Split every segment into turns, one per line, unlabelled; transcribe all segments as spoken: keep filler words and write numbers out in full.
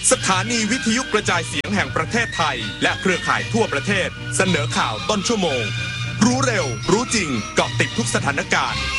สถานีวิทยุกระจายเสียงแห่งประเทศไทยและเครือข่ายทั่วประเทศเสนอข่าวต้นชั่วโมงรู้เร็วรู้จริงเกาะติดทุกสถานการณ์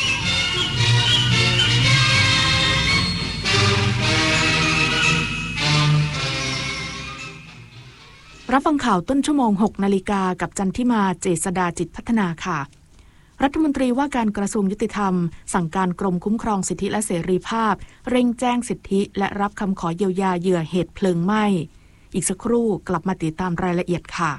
รับฟังข่าวต้นชั่วโมง หกนาฬิกากับจันทิมาเจษฎาจิตพัฒนาค่ะรัฐมนตรีว่าการกระทรวงยุติธรรมสั่งการกรมคุ้มครองสิทธิและเสรีภาพเร่งแจ้งสิทธิและรับคำขอเยียวยาเหยื่อเหตุเพลิงไหม้อีกสักครู่กลับมาติดตามรายละเอียดค่ะ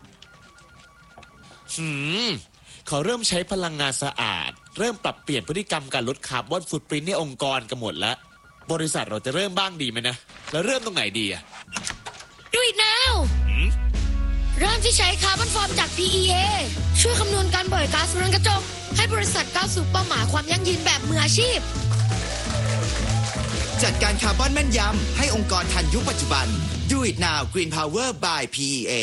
หืมเขาเริ่มใช้พลังงานสะอาดเริ่มปรับเปลี่ยนพฤติกรรมการลดคาร์บอนฟุตพริ้นท์ในองค์กรกันหมดแล้วบริษัทเราจะเริ่มบ้างดีไหมนะแล้วเริ่มตรงไหนดีอะ
Do it now เริ่มที่ใช้คาร์บอนฟอร์มจาก พี อี เอ ช่วยคำนวณการปล่อยก๊าซเรือนกระจกให้บริษัทก้าวสู่เป้าหมายความยั่งยืนแบบมืออาชีพ
จัดการคาร์บอนแม่นยำให้องค์กรทันยุคปัจจุบัน Do it now Green Power by พี อี เอ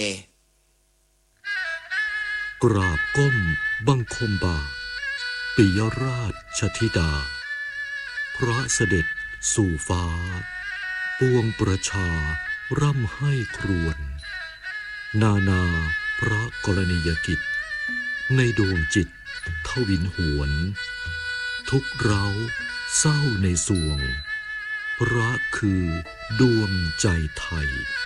กราบก้มบังคมบาทปิยราชธิดาพระเสด็จสู่ฟ้าปวงประชาร่ำให้ครวญนานาพระกรณียกิจในดวงจิตทวินหวนทุกเร้าเศร้าในสวงพระคือดวงใจไทย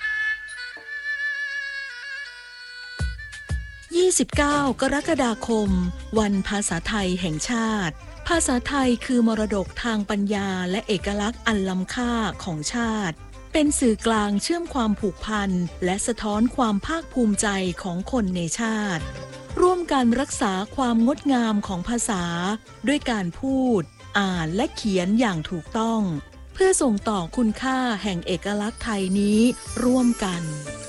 ยี่สิบเก้ากรกฎาคมวันภาษาไทยแห่งชาติภาษาไทยคือมรดกทางปัญญาและเอกลักษณ์อันล้ำค่าของชาติเป็นสื่อกลางเชื่อมความผูกพันและสะท้อนความภาคภูมิใจของคนในชาติร่วมกันรักษาความงดงามของภาษาด้วยการพูดอ่านและเขียนอย่างถูกต้องเพื่อส่งต่อคุณค่าแห่งเอกลักษณ์ไทยนี้ร่วมกัน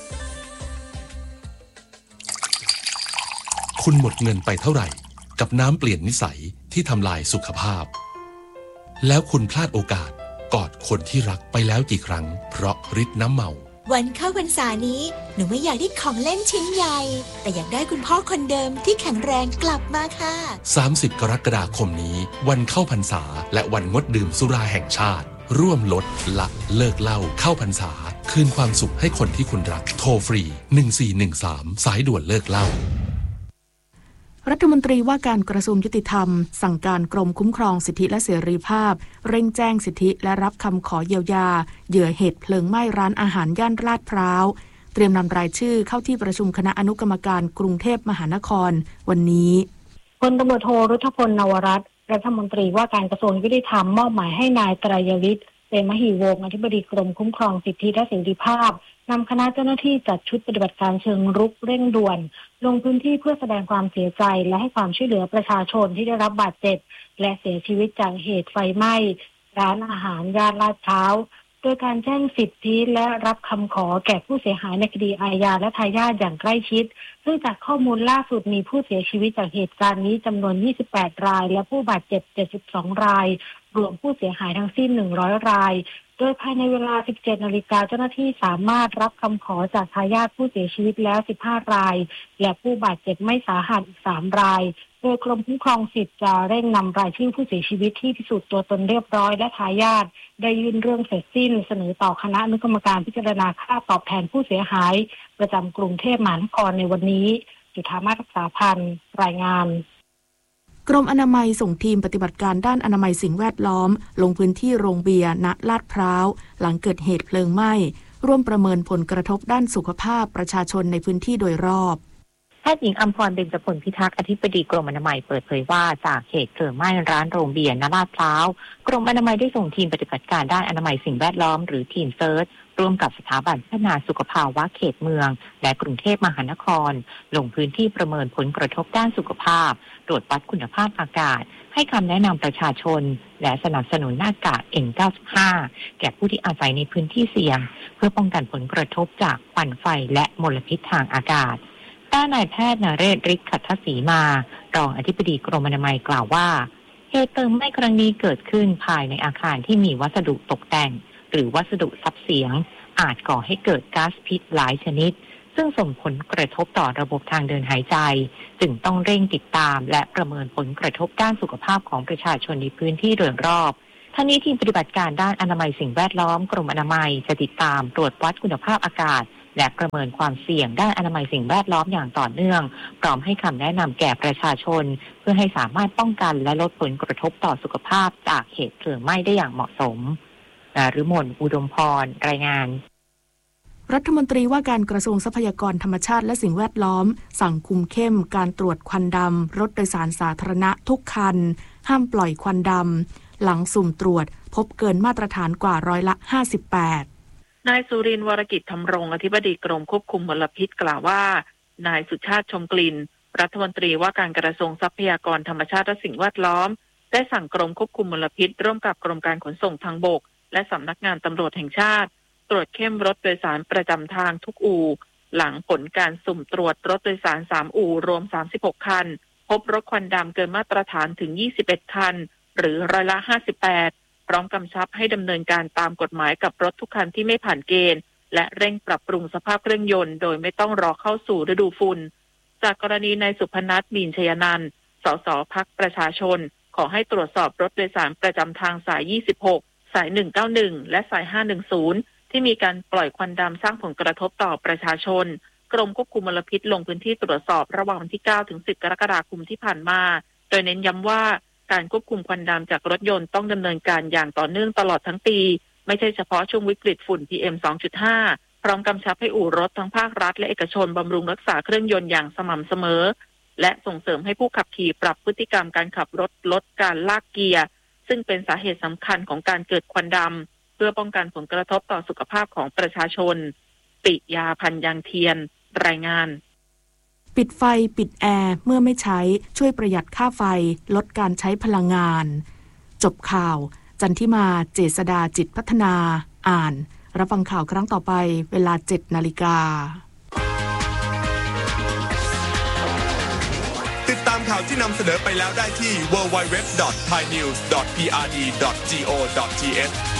คุณหมดเงินไปเท่าไหร่กับน้ำเปลี่ยนนิสัยที่ทำลายสุขภาพแล้วคุณพลาดโอกาสกอดคนที่รักไปแล้วกี่ครั้งเพราะฤทธิ์น้ำเมา
วันเข้าพรรษานี้หนูไม่อยากได้ของเล่นชิ้นใหญ่แต่อยากได้คุณพ่อคนเดิมที่แข็งแรงกลับมาค่ะ
สามสิบกรกฎาคมนี้วันเข้าพรรษาและวันงดดื่มสุราแห่งชาติร่วมลดละเลิกเหล้าเข้าพรรษาคืนความสุขให้คนที่คุณรักโทรฟรีหนึ่งสี่หนึ่งสามสายด่วนเลิกเหล้า
รัฐมนตรีว่าการกระทรวงยุติธรรมสั่งการกรมคุ้มครองสิทธิและเสรีภาพเร่งแจ้งสิทธิและรับคำขอเยียวยาเหยื่อเหตุเพลิงไหม้ร้านอาหารย่านลาดพร้าวเตรียมนำรายชื่อเข้าที่ประชุมคณะอนุกรรมการกรุงเทพมหานครวันนี้
พลตำรวจโทรุทพลนวรัตน์รัฐมนตรีว่าการกระทรวงยุติธรรมมอบหมายให้นายไตรยฤทธิ์เตมหิวงศ์อธิบดีกรมคุ้มครองสิทธิและเสรีภาพนำคณะเจ้าหน้าที่จัดชุดปฏิบัติการเชิงรุกเร่งด่วนลงพื้นที่เพื่อแสดงความเสียใจและให้ความช่วยเหลือประชาชนที่ได้รับบาดเจ็บและเสียชีวิตจากเหตุไฟไหม้ร้านอาหารย่านลาดพร้าวโดยการแจ้งสิทธิและรับคำขอแก่ผู้เสียหายในคดีอาญาและทายาทอย่างใกล้ชิดซึ่งจากข้อมูลล่าสุดมีผู้เสียชีวิตจากเหตุการณ์นี้จำนวนยี่สิบแปดรายและผู้บาดเจ็บเจ็ดสิบสองรายรวมผู้เสียหายทั้งสิ้นหนึ่งร้อยรายโดยภายในเวลา สิบเจ็ดนาฬิกาเจ้าหน้าที่สามารถรับคำขอจากทายาทผู้เสียชีวิตแล้วสิบห้ารายและผู้บาดเจ็บไม่สาหัสอีกสามรายโดยกรมคุ้มครองสิทธิ์จะเร่งนำรายชื่อผู้เสียชีวิตที่พิสูจน์ตัวตนเรียบร้อยและทายาทได้ยื่นเรื่องเสร็จสิ้นเสนอต่อคณะอนุกรรมการพิจารณาค่าตอบแทนผู้เสียหายประจำกรุงเทพมหานครในวันนี้จุฑามาศรักษาพันธ์รายงาน
กรมอนามัยส่งทีมปฏิบัติการด้านอนามัยสิ่งแวดล้อมลงพื้นที่โรงเบียร์ณลาดพร้าวหลังเกิดเหตุเพลิงไหม้ร่วมประเมินผลกระทบด้านสุขภาพประชาชนในพื้นที่โดยรอบ
แพทย์หญิงอัมพรเบญจพลพิทักษ์อธิบดีกรมอนามัยเปิดเผยว่าจากเหตุเพลิงไหม้ร้านโรงเบียร์ณลาดพร้าวกรมอนามัยได้ส่งทีมปฏิบัติการด้านอนามัยสิ่งแวดล้อมหรือทีมเซิร์ชร่วมกับสถาบันพัฒนาสุขภาวะเขตเมืองและกรุงเทพมหานครลงพื้นที่ประเมินผลกระทบด้านสุขภาพตรวจวัดคุณภาพอากาศให้คำแนะนำประชาชนและสนับสนุนหน้ากาก เอ็น เก้าสิบห้า แก่ผู้ที่อาศัยในพื้นที่เสี่ยงเพื่อป้องกันผลกระทบจากควันไฟและมลพิษทางอากาศด้านนายแพทย์นเรศฤทธิ์ขัตถศรีมารองอธิบดีกรมอนามัยกล่าวว่าเหตุเพลิงไหม้ครั้งนี้เกิดขึ้นภายในอาคารที่มีวัสดุตกแต่งหรือวัสดุซับเสียงอาจก่อให้เกิดก๊าซพิษหลายชนิดซึ่งส่งผลกระทบต่อระบบทางเดินหายใจจึงต้องเร่งติดตามและประเมินผลกระทบด้านสุขภาพของประชาชนในพื้นที่โดยรอบทั้งนี้ทีมปฏิบัติการด้านอนามัยสิ่งแวดล้อมกรมอนามัยจะติดตามตรวจวัดคุณภาพอากาศและประเมินความเสี่ยงด้านอนามัยสิ่งแวดล้อมอย่างต่อเนื่องพร้อมให้คำแนะนำแก่ประชาชนเพื่อให้สามารถป้องกันและลดผลกระทบต่อสุขภาพจากเหตุเพลิงไหม้ได้อย่างเหมาะสมนฤมลอุดมพรรายงาน
รัฐมนตรีว่าการกระทรวงทรัพยากรธรรมชาติและสิ่งแวดล้อมสั่งคุมเข้มการตรวจควันดำรถโดยสารสาธารณะทุกคันห้ามปล่อยควันดำหลังสุ่มตรวจพบเกินมาตรฐานกว่าร้อยละห้าสิบแปด
นายสุรินทร์วรกิจธรรมรงค์อธิบดีกรมควบคุมมลพิษกล่าวว่านายสุชาติชมกลิ่นรัฐมนตรีว่าการกระทรวงทรัพยากรธรรมชาติและสิ่งแวดล้อมได้สั่งกรมควบคุมมลพิษร่วมกับกรมการขนส่งทางบกและสำนักงานตำรวจแห่งชาติตรวจเข้มรถโดยสารประจำทางทุกอู่หลังผลการสุ่มตรวจรถโดยสารสามอู่รวมสามสิบหกคันพบรถควันดำเกินมาตรฐานถึงยี่สิบเอ็ดคันหรือร้อยละห้าสิบแปดพร้อมกำชับให้ดำเนินการตามกฎหมายกับรถทุกคันที่ไม่ผ่านเกณฑ์และเร่งปรับปรุงสภาพเครื่องยนต์โดยไม่ต้องรอเข้าสู่ฤดูฝุ่นจากกรณีนายสุพนัทมีนชยนันท์สสพรรคประชาชนขอให้ตรวจสอบรถโดยสารประจำทางสายยี่สิบหกสายหนึ่งเก้าหนึ่งและสายห้าหนึ่งศูนย์ที่มีการปล่อยควันดำสร้างผลกระทบต่อประชาชนกรมควบคุมมลพิษลงพื้นที่ตรวจสอบระหว่างวันที่เก้าถึงสิบกรกฎาคมที่ผ่านมาโดยเน้นย้ำว่าการควบคุมควันดำจากรถยนต์ต้องดำเนินการอย่างต่อเนื่องตลอดทั้งปีไม่ใช่เฉพาะช่วงวิกฤตฝุ่น พี เอ็ม สองจุดห้า พร้อมกำชับให้อู่รถทั้งภาครัฐและเอกชนบำรุงรักษาเครื่องยนต์อย่างสม่ำเสมอและส่งเสริมให้ผู้ขับขี่ปรับพฤติกรรมการขับรถลดการลากเกียร์ซึ่งเป็นสาเหตุสำคัญของการเกิดควันดำเพื่อป้องกันผลกระทบต่อสุขภาพของประชาชนปิยาพันธ์ยางเทียนรายงาน
ปิดไฟปิดแอร์เมื่อไม่ใช้ช่วยประหยัดค่าไฟลดการใช้พลังงานจบข่าวจันทิมาเจษฎาจิตพัฒนาอ่านรับฟังข่าวครั้งต่อไปเวลา เจ็ดนาฬิกา
ติดตามข่าวที่นำเสนอไปแล้วได้ที่ ดับเบิลยู ดับเบิลยู ดับเบิลยู ดอท ไทยนิวส์ ดอท พี อาร์ ดี ดอท จี โอ ดอท ที เอช